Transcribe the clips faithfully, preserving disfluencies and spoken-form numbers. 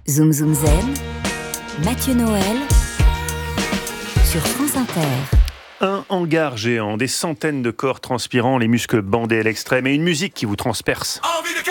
Zoom Zoom Zen, Mathieu Noël sur France Inter. Un hangar géant, des centaines de corps transpirants, les muscles bandés à l'extrême et une musique qui vous transperce.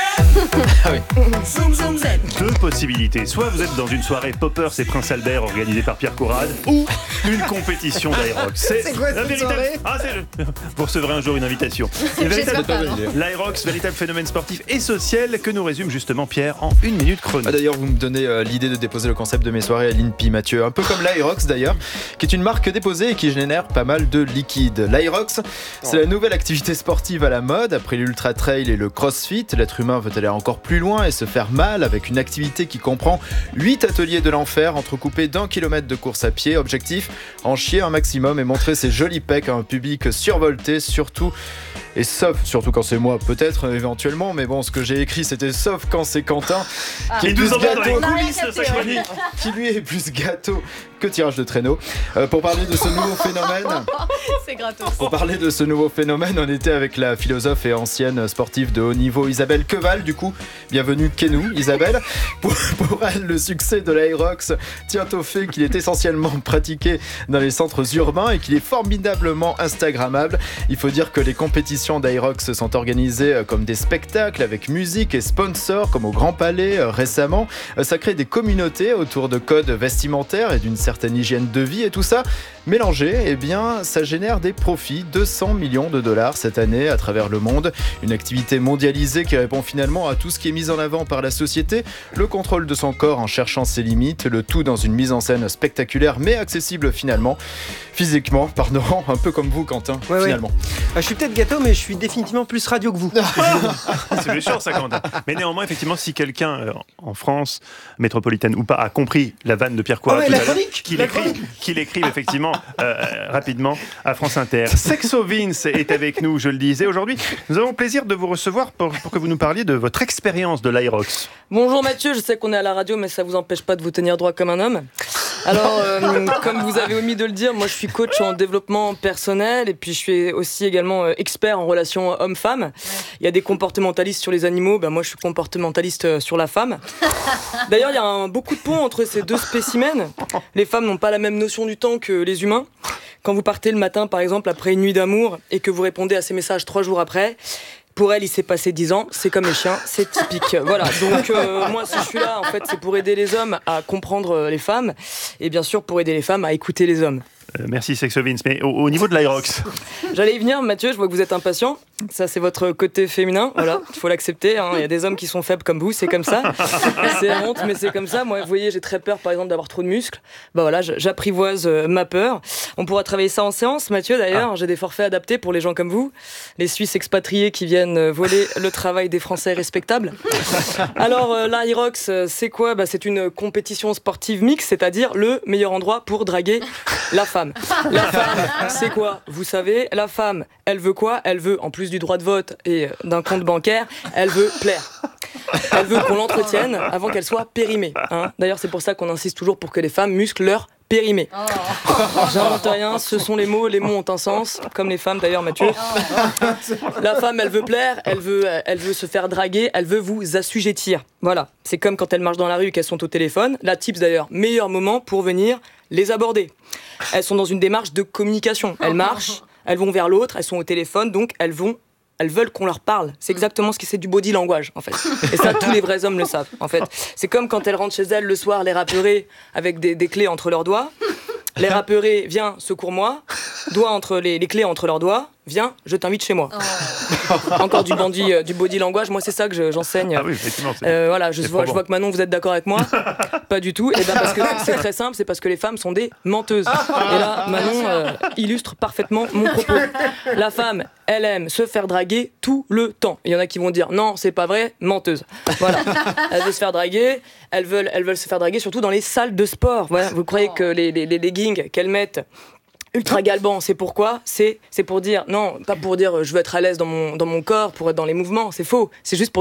Ah oui. Zoom Zoom Zen. Deux possibilités. Soit vous êtes dans une soirée Poppers et Prince Albert organisée par Pierre Corrade, ou une compétition d'Aerox. C'est, c'est quoi cette soirée ? Ah, c'est le... Vous recevrez un jour une invitation. Véritable... L'Aerox, véritable phénomène sportif et social que nous résume justement Pierre en une minute chrono. Ah, d'ailleurs, vous me donnez euh, l'idée de déposer le concept de mes soirées à l'I N P I, Mathieu. Un peu comme l'Aerox d'ailleurs, qui est une marque déposée et qui génère pas mal de liquide. L'Aerox, c'est la nouvelle activité sportive à la mode. Après l'ultra trail et le crossfit, l'être humain veut aller encore plus loin et se faire mal avec une activité qui comprend huit ateliers de l'enfer entrecoupés d'un kilomètre de course à pied. Objectif, en chier un maximum et montrer ses jolis pecs à un public survolté, surtout et sauf, surtout quand c'est moi, peut-être éventuellement, mais bon, ce que j'ai écrit c'était sauf quand c'est Quentin ah. qui, est plus gâteau, dans les coulisses, ça, qui, qui lui est plus gâteau que tirage de traîneau. Euh, pour parler de ce nouveau phénomène, c'est gratos. Pour parler de ce nouveau phénomène, on était avec la philosophe et ancienne sportive de haut niveau Isabelle Queval. Du coup, bienvenue chez nous, Isabelle. Pour, pour elle, le succès de l'Aerox tient au fait qu'il est essentiellement pratiqué dans les centres urbains et qu'il est formidablement instagrammable. Il faut dire que les compétitions d'Aerox sont organisées comme des spectacles avec musique et sponsors, comme au Grand Palais récemment. Ça crée des communautés autour de codes vestimentaires et d'une certaine hygiène de vie, et tout ça mélangé, eh bien, ça génère des profits, deux cents millions de dollars cette année à travers le monde. Une activité mondialisée qui répond finalement à tout ce qui est mis en avant par la société, le contrôle de son corps en cherchant ses limites, le tout dans une mise en scène spectaculaire mais accessible finalement, physiquement, pardon, un peu comme vous Quentin, ouais, finalement. Ouais. Ah, je suis peut-être gâteau, mais je suis définitivement plus radio que vous. C'est méchant ça Quentin. Mais néanmoins, effectivement, si quelqu'un euh, en France, métropolitaine ou pas, a compris la vanne de Pierre Corrade, oh, tout à l'heure, qu'il écrive, qu'il écrive effectivement euh, rapidement à France Inter. Sexo Vince est avec nous, je le disais. Aujourd'hui, nous avons le plaisir de vous recevoir pour, pour que vous nous parliez de votre expérience de l'Aerox. Bonjour Mathieu, je sais qu'on est à la radio, mais ça vous empêche pas de vous tenir droit comme un homme. Alors, euh, comme vous avez omis de le dire, moi je suis coach en développement personnel et puis je suis aussi également euh, expert en relations homme-femme. Il y a des comportementalistes sur les animaux, ben moi je suis comportementaliste sur la femme. D'ailleurs, il y a un, beaucoup de ponts entre ces deux spécimens. Les femmes n'ont pas la même notion du temps que les humains. Quand vous partez le matin, par exemple, après une nuit d'amour et que vous répondez à ces messages trois jours après, pour elle, il s'est passé dix ans, c'est comme les chiens, c'est typique. Voilà, donc euh, moi, si je suis là, en fait, c'est pour aider les hommes à comprendre les femmes et bien sûr pour aider les femmes à écouter les hommes. Euh, merci Sexo Vince, mais au, au niveau de l'Aerox. J'allais y venir, Mathieu, je vois que vous êtes impatient. Ça, c'est votre côté féminin, voilà, il faut l'accepter. Hein. Il y a des hommes qui sont faibles comme vous, c'est comme ça. C'est la honte, mais c'est comme ça. Moi, vous voyez, j'ai très peur, par exemple, d'avoir trop de muscles. Bah voilà, j'apprivoise euh, ma peur. On pourra travailler ça en séance, Mathieu, d'ailleurs. Ah. J'ai des forfaits adaptés pour les gens comme vous, les Suisses expatriés qui viennent voler le travail des Français respectables. Alors, euh, l'Aerox, c'est quoi ? Bah, c'est une compétition sportive mixte, c'est-à-dire le meilleur endroit pour draguer la femme. La femme, c'est quoi ? Vous savez, la femme, elle veut quoi ? Elle veut, en plus du droit de vote et d'un compte bancaire, elle veut plaire. Elle veut qu'on l'entretienne avant qu'elle soit périmée. Hein. D'ailleurs, c'est pour ça qu'on insiste toujours pour que les femmes musclent leur périmé. Oh. J'invente rien, ce sont les mots, les mots ont un sens, comme les femmes d'ailleurs, Mathieu. Oh. La femme, elle veut plaire, elle veut, elle veut se faire draguer, elle veut vous assujettir. Voilà, c'est comme quand elles marchent dans la rue et qu'elles sont au téléphone. La tips d'ailleurs, meilleur moment pour venir les aborder. Elles sont dans une démarche de communication. Elles marchent, elles vont vers l'autre, elles sont au téléphone, donc elles vont elles veulent qu'on leur parle. C'est exactement ce que c'est du body language, en fait. Et ça, tous les vrais hommes le savent, en fait. C'est comme quand elles rentrent chez elles le soir, les rapeurées, avec des, des clés entre leurs doigts. Les rapeurées, viens, secours-moi. Doigts entre les, les clés entre leurs doigts. Viens, je t'invite chez moi. Oh. Encore du, bandit, euh, du body language. Moi, c'est ça que je, j'enseigne. Ah oui, effectivement. C'est, euh, voilà, je c'est vois, bon. je vois que Manon, vous êtes d'accord avec moi. Pas du tout. Et ben parce que c'est très simple, c'est parce que les femmes sont des menteuses. Et là, Manon euh, illustre parfaitement mon propos. La femme, elle aime se faire draguer tout le temps. Il y en a qui vont dire non, c'est pas vrai, menteuse. Voilà. Elle veut se faire draguer. Elles veulent, elles veulent se faire draguer, surtout dans les salles de sport. Voilà. Vous croyez que les, les, les leggings qu'elles mettent ultra galbant, c'est pourquoi c'est, c'est pour dire, non, pas pour dire je veux être à l'aise dans mon, dans mon corps, pour être dans les mouvements, c'est faux. C'est juste pour dire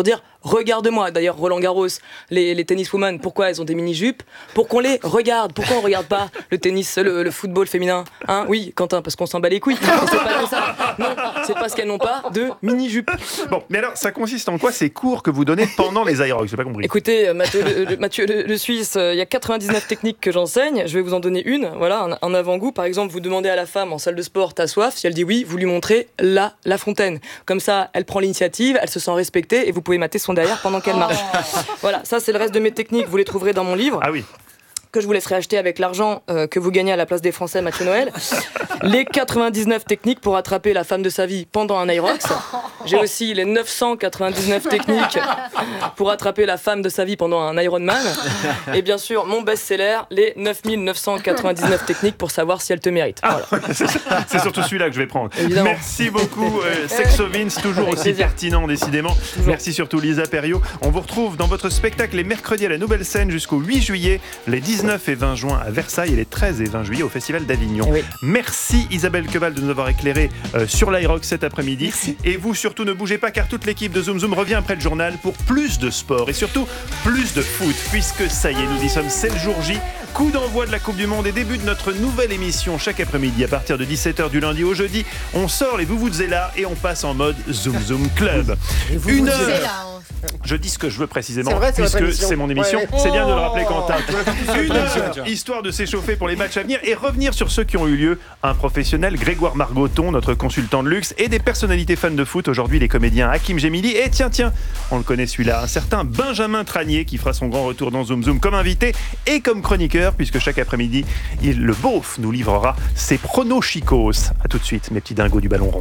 regarde-moi. D'ailleurs, Roland Garros, les, les tenniswomen, pourquoi elles ont des mini-jupes? Pour qu'on les regarde. Pourquoi on regarde pas le tennis, le, le football féminin, hein? Oui, Quentin, parce qu'on s'en bat les couilles. C'est pas comme ça. Non, c'est parce qu'elles n'ont pas de mini-jupes. Bon, mais alors, ça consiste en quoi ces cours que vous donnez pendant les Aerox? J'ai pas compris. Écoutez, Mathieu le, le, Mathieu le, le Suisse, il euh, y a quatre-vingt-dix-neuf techniques que j'enseigne. Je vais vous en donner une. Voilà, un, un avant-goût. Par exemple, vous demandez à la femme en salle de sport, t'as soif? Si elle dit oui, vous lui montrez la, la fontaine. Comme ça, elle prend l'initiative, elle se sent respectée et vous pouvez mater son derrière pendant qu'elle marche. Voilà, ça c'est le reste de mes techniques. Vous les trouverez dans mon livre. Ah oui. Que je vous laisserai acheter avec l'argent euh, que vous gagnez à la place des Français, Mathieu Noël. Les quatre-vingt-dix-neuf techniques pour attraper la femme de sa vie pendant un Aerox. J'ai aussi les neuf cent quatre-vingt-dix-neuf techniques pour attraper la femme de sa vie pendant un Ironman. Et bien sûr, mon best-seller, les neuf mille neuf cent quatre-vingt-dix-neuf techniques pour savoir si elle te mérite. Voilà. c'est, c'est surtout celui-là que je vais prendre. Évidemment. Merci beaucoup, euh, Sexo Vince, toujours Avec aussi plaisir. pertinent, décidément. Toujours. Merci surtout, Lisa Perriot. On vous retrouve dans votre spectacle les mercredis à la Nouvelle Scène jusqu'au huit juillet, les dix-neuf et vingt juin à Versailles et les treize et vingt juillet au Festival d'Avignon. Eh oui. Merci Isabelle Queval de nous avoir éclairé euh, sur l'Aerox cet après-midi. Merci. Et vous surtout ne bougez pas car toute l'équipe de Zoom Zoom revient après le journal pour plus de sport et surtout plus de foot puisque ça y est, nous y sommes, c'est le jour J. Coup d'envoi de la Coupe du Monde et début de notre nouvelle émission chaque après-midi à partir de dix-sept heures du lundi au jeudi. On sort les Vuvuzela et on passe en mode Zoom Zoom Club. Une heure. C'est là, hein. Je dis ce que je veux précisément, C'est vrai, c'est votre puisque émission. c'est mon émission. Ouais. C'est bien de le rappeler, Quentin. Oh. Une heure, histoire de s'échauffer pour les matchs à venir et revenir sur ceux qui ont eu lieu. Un professionnel, Grégoire Margoton, notre consultant de luxe, et des personnalités fans de foot. Aujourd'hui, les comédiens Hakim Gemili et tiens, tiens, on le connaît celui-là, un certain Benjamin Tranier qui fera son grand retour dans Zoom Zoom comme invité et comme chroniqueur, puisque chaque après-midi, il, le beauf nous livrera ses pronochicos. A tout de suite, mes petits dingos du ballon rond.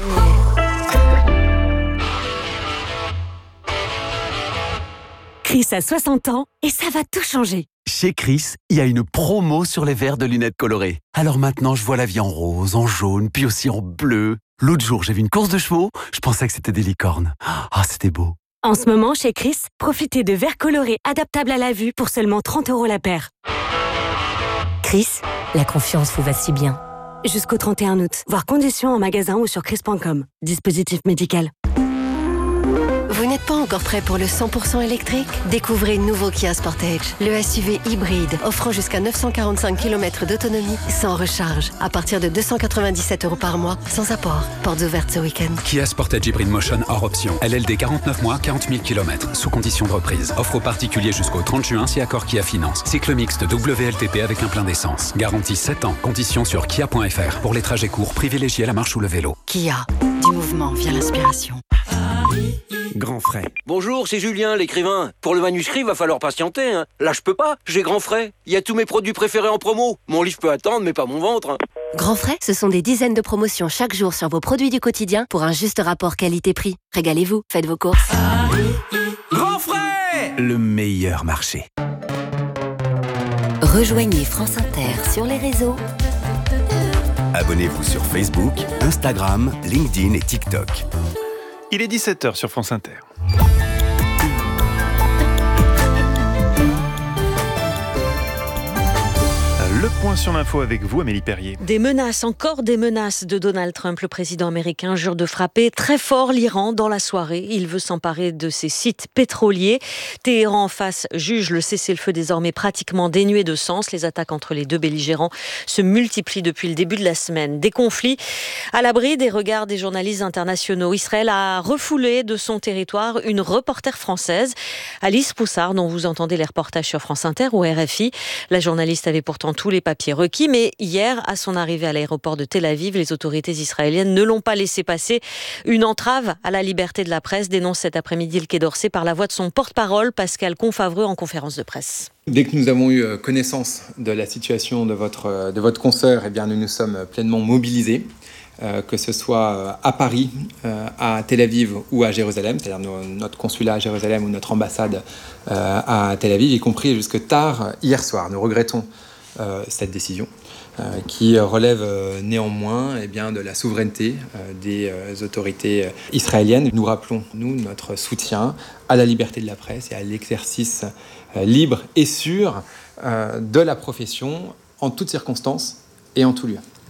Chris a soixante ans et ça va tout changer. Chez Chris, il y a une promo sur les verres de lunettes colorées. Alors maintenant, je vois la vie en rose, en jaune, puis aussi en bleu. L'autre jour, j'ai vu une course de chevaux, je pensais que c'était des licornes. Ah, c'était beau. En ce moment, chez Chris, profitez de verres colorés adaptables à la vue pour seulement trente euros la paire. Chris, la confiance vous va si bien. Jusqu'au trente et un août. Voir conditions en magasin ou sur chris point com. Dispositif médical. Vous n'êtes pas encore prêt pour le cent pour cent électrique? Découvrez le nouveau Kia Sportage, le S U V hybride offrant jusqu'à neuf cent quarante-cinq kilomètres d'autonomie sans recharge, à partir de deux cent quatre-vingt-dix-sept euros par mois, sans apport. Portes ouvertes ce week-end. Kia Sportage Hybrid Motion hors option. L L D quarante-neuf mois, quarante mille kilomètres, sous condition de reprise. Offre aux particuliers jusqu'au trente juin si accord Kia Finance. Cycle mixte W L T P avec un plein d'essence. Garantie sept ans. Conditions sur kia point f r. Pour les trajets courts, privilégiez la marche ou le vélo. Kia, du mouvement vient l'inspiration. Grand frais. Bonjour, c'est Julien, l'écrivain. Pour le manuscrit, va falloir patienter. Hein. Là, je peux pas, j'ai grand frais. Il y a tous mes produits préférés en promo. Mon livre peut attendre, mais pas mon ventre. Hein. Grand frais, ce sont des dizaines de promotions chaque jour sur vos produits du quotidien pour un juste rapport qualité-prix. Régalez-vous, faites vos courses. Grand frais, le meilleur marché. Rejoignez France Inter sur les réseaux. Abonnez-vous sur Facebook, Instagram, LinkedIn et TikTok. Il est dix-sept heures sur France Inter. Le point sur l'info avec vous, Amélie Perrier. Des menaces, encore des menaces de Donald Trump. Le président américain jure de frapper très fort l'Iran dans la soirée. Il veut s'emparer de ses sites pétroliers. Téhéran en face juge le cessez-le-feu désormais pratiquement dénué de sens. Les attaques entre les deux belligérants se multiplient depuis le début de la semaine. Des conflits à l'abri des regards des journalistes internationaux. Israël a refoulé de son territoire une reporter française, Alice Poussard, dont vous entendez les reportages sur France Inter ou R F I. La journaliste avait pourtant tous les papiers requis, mais hier, à son arrivée à l'aéroport de Tel Aviv, les autorités israéliennes ne l'ont pas laissé passer. Une entrave à la liberté de la presse, dénonce cet après-midi le Quai d'Orsay par la voix de son porte-parole, Pascal Confavreux, en conférence de presse. Dès que nous avons eu connaissance de la situation de votre, de votre consoeur, eh bien, nous nous sommes pleinement mobilisés. Euh, que ce soit à Paris, euh, à Tel Aviv ou à Jérusalem, c'est-à-dire nos, notre consulat à Jérusalem ou notre ambassade euh, à Tel Aviv, y compris jusque tard hier soir. Nous regrettons euh, cette décision euh, qui relève euh, néanmoins eh bien, de la souveraineté euh, des euh, autorités israéliennes. Nous rappelons, nous, notre soutien à la liberté de la presse et à l'exercice euh, libre et sûr euh, de la profession en toutes circonstances et en tout lieu.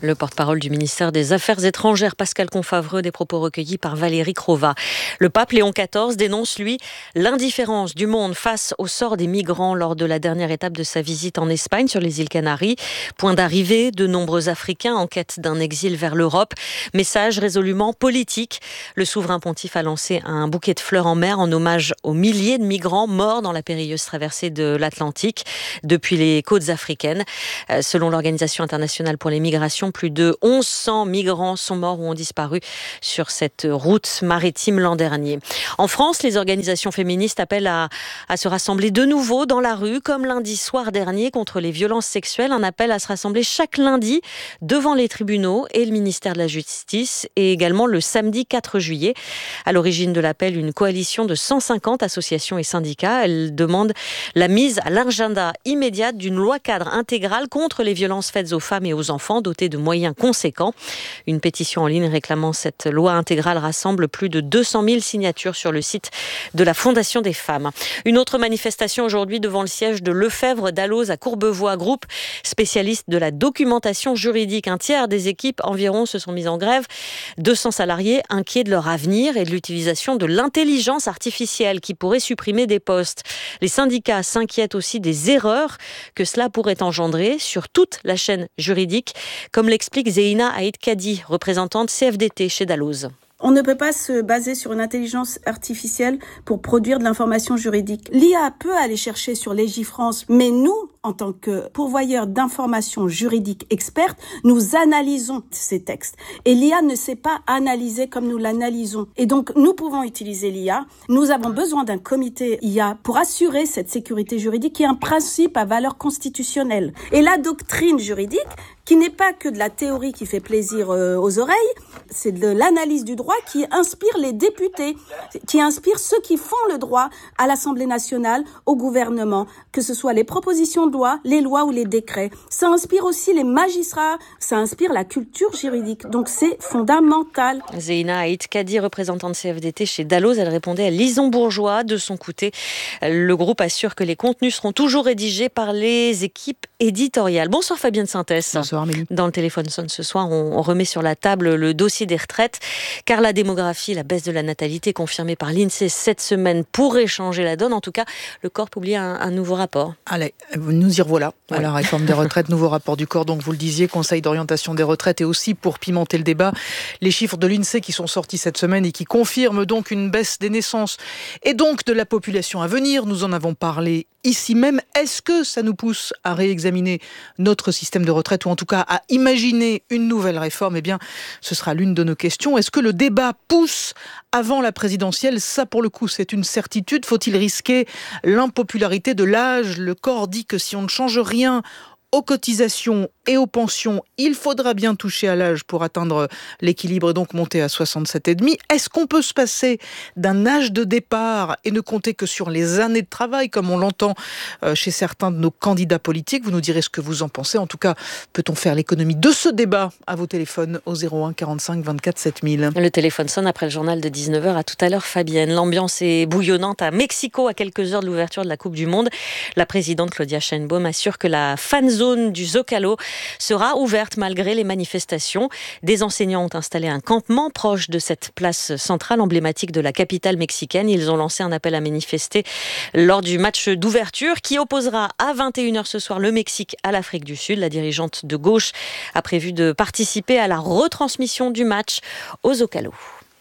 Le porte-parole du ministère des Affaires étrangères, Pascal Confavreux, des propos recueillis par Valérie Crova. Le pape Léon quatorze dénonce, lui, l'indifférence du monde face au sort des migrants lors de la dernière étape de sa visite en Espagne sur les îles Canaries. Point d'arrivée de nombreux Africains en quête d'un exil vers l'Europe. Message résolument politique. Le souverain pontife a lancé un bouquet de fleurs en mer en hommage aux milliers de migrants morts dans la périlleuse traversée de l'Atlantique depuis les côtes africaines. Selon l'Organisation internationale pour les migrations, plus de mille cent migrants sont morts ou ont disparu sur cette route maritime l'an dernier. En France, les organisations féministes appellent à, à se rassembler de nouveau dans la rue, comme lundi soir dernier contre les violences sexuelles. Un appel à se rassembler chaque lundi devant les tribunaux et le ministère de la Justice, et également le samedi quatre juillet. À l'origine de l'appel, une coalition de cent cinquante associations et syndicats. Elle demande la mise à l'agenda immédiate d'une loi cadre intégrale contre les violences faites aux femmes et aux enfants, dotée de moyens conséquents. Une pétition en ligne réclamant cette loi intégrale rassemble plus de deux cent mille signatures sur le site de la Fondation des femmes. Une autre manifestation aujourd'hui devant le siège de Lefebvre Dalloz à Courbevoie, groupe spécialiste de la documentation juridique. Un tiers des équipes environ se sont mises en grève. deux cents salariés inquiets de leur avenir et de l'utilisation de l'intelligence artificielle qui pourrait supprimer des postes. Les syndicats s'inquiètent aussi des erreurs que cela pourrait engendrer sur toute la chaîne juridique, comme l'explique Zéina Aïd Kadi, représentante C F D T chez Dalloz. On ne peut pas se baser sur une intelligence artificielle pour produire de l'information juridique. L'I A peut aller chercher sur Légifrance, mais nous, en tant que pourvoyeurs d'informations juridiques expertes, nous analysons ces textes. Et l'I A ne sait pas analyser comme nous l'analysons. Et donc, nous pouvons utiliser l'I A. Nous avons besoin d'un comité I A pour assurer cette sécurité juridique qui est un principe à valeur constitutionnelle. Et la doctrine juridique, qui n'est pas que de la théorie qui fait plaisir euh, aux oreilles, c'est de l'analyse du droit qui inspire les députés, qui inspire ceux qui font le droit à l'Assemblée nationale, au gouvernement, que ce soit les propositions de loi, les lois ou les décrets. Ça inspire aussi les magistrats, ça inspire la culture juridique. Donc c'est fondamental. Zéina Aïd Kadi, représentante C F D T chez Dalloz, elle répondait à Lison Bourgeois. De son côté, le groupe assure que les contenus seront toujours rédigés par les équipes éditoriales. Bonsoir Fabienne Sintès. Bonsoir Amélie. Dans le téléphone sonne ce soir, on, on remet sur la table le dossier des retraites, car la démographie, la baisse de la natalité confirmée par l'INSEE cette semaine pourrait changer la donne. En tout cas, le corps publie un, un nouveau rapport. Allez, nous y revoilà. Ouais. À la réforme des retraites, nouveau rapport du corps. Donc vous le disiez, Conseil d'orientation des retraites, et aussi pour pimenter le débat, les chiffres de l'INSEE qui sont sortis cette semaine et qui confirment donc une baisse des naissances et donc de la population à venir. Nous en avons parlé ici même. Est-ce que ça nous pousse à réexaminer notre système de retraite, ou en tout cas à imaginer une nouvelle réforme? Eh bien, ce sera l'une de nos questions. Est-ce que le débat pousse avant la présidentielle? Ça, pour le coup, c'est une certitude. Faut-il risquer l'impopularité de l'âge? Le corps dit que si on ne change rien aux cotisations et aux pensions, il faudra bien toucher à l'âge pour atteindre l'équilibre et donc monter à soixante-sept virgule cinq. Est-ce qu'on peut se passer d'un âge de départ et ne compter que sur les années de travail, comme on l'entend chez certains de nos candidats politiques? Vous nous direz ce que vous en pensez. En tout cas, peut-on faire l'économie de ce débat à vos téléphones au zéro un quarante-cinq vingt-quatre sept mille? Le téléphone sonne après le journal de dix-neuf heures. À tout à l'heure, Fabienne. L'ambiance est bouillonnante à Mexico, à quelques heures de l'ouverture de la Coupe du Monde. La présidente Claudia Sheinbaum assure que la fan zone du Zocalo sera ouverte malgré les manifestations. Des enseignants ont installé un campement proche de cette place centrale emblématique de la capitale mexicaine. Ils ont lancé un appel à manifester lors du match d'ouverture qui opposera à vingt et une heures ce soir le Mexique à l'Afrique du Sud. La dirigeante de gauche a prévu de participer à la retransmission du match au Zocalo.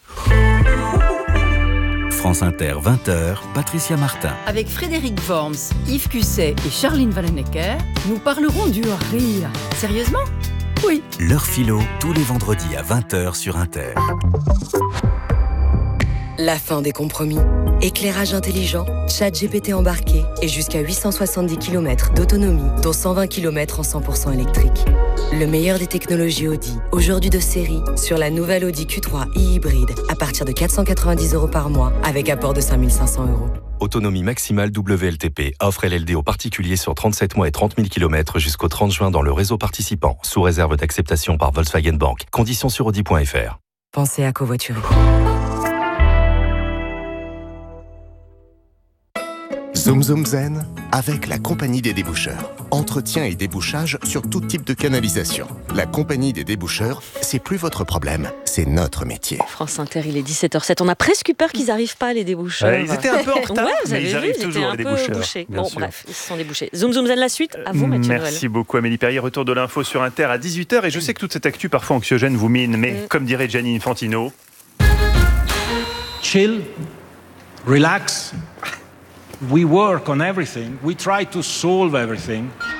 France Inter, vingt heures, Patricia Martin. Avec Frédéric Worms, Yves Cusset et Charline Vanhoenacker, nous parlerons du rire. Sérieusement ? Oui. L'heure philo, tous les vendredis à vingt heures sur Inter. La fin des compromis. Éclairage intelligent, chat G P T embarqué et jusqu'à huit cent soixante-dix kilomètres d'autonomie, dont cent vingt kilomètres en cent pour cent électrique. Le meilleur des technologies Audi, aujourd'hui de série, sur la nouvelle Audi Q trois e-hybride, à partir de quatre cent quatre-vingt-dix euros par mois, avec apport de cinq mille cinq cents euros. Autonomie maximale W L T P. Offre L L D aux particuliers sur trente-sept mois et trente mille kilomètres jusqu'au trente juin dans le réseau participant, sous réserve d'acceptation par Volkswagen Bank. Conditions sur audi point f r. Pensez à covoiturer. Zoom Zoom Zen avec la Compagnie des déboucheurs. Entretien et débouchage sur tout type de canalisation. La Compagnie des déboucheurs, c'est plus votre problème, c'est notre métier. France Inter, il est dix-sept heures sept. On a presque eu peur qu'ils n'arrivent pas, les déboucheurs. Ouais, ils étaient un peu en retard, ouais, vous mais avez ils vu, arrivent ils toujours, étaient les un peu déboucheurs. bouchés. Bien Bon, sûr. bref, ils se sont débouchés. Zoom Zoom Zen, la suite. À vous, Mathieu Noël. Merci beaucoup, Amélie Perrier. Retour de l'info sur Inter à dix-huit heures. Et je sais que toute cette actu, parfois anxiogène, vous mine. Mais Mm. comme dirait Gianni Infantino... Chill, relax. We work on everything. We try to solve everything.